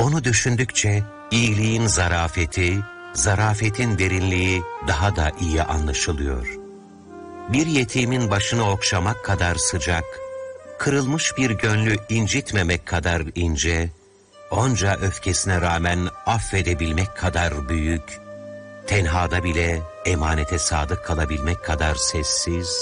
Onu düşündükçe iyiliğin zarafeti, zarafetin derinliği daha da iyi anlaşılıyor. Bir yetimin başını okşamak kadar sıcak, kırılmış bir gönlü incitmemek kadar ince, onca öfkesine rağmen affedebilmek kadar büyük, tenhada bile emanete sadık kalabilmek kadar sessiz,